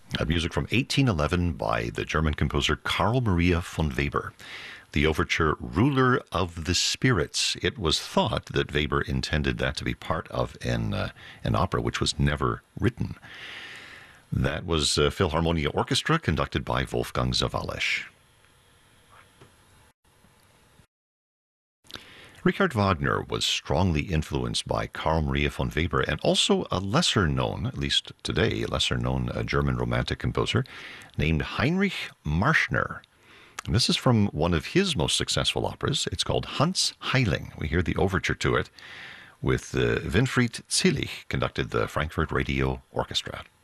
Music from 1811 by the German composer Carl Maria von Weber. The overture Ruler of the Spirits. It was thought that Weber intended that to be part of an opera, which was never written. That was Philharmonia Orchestra, conducted by Wolfgang Sawallisch. Richard Wagner was strongly influenced by Carl Maria von Weber and also a lesser known, at least today, lesser known German romantic composer named Heinrich Marschner. And this is from one of his most successful operas. It's called Hans Heiling. We hear the overture to it with Winfried Zillig, conducted the Frankfurt Radio Orchestra.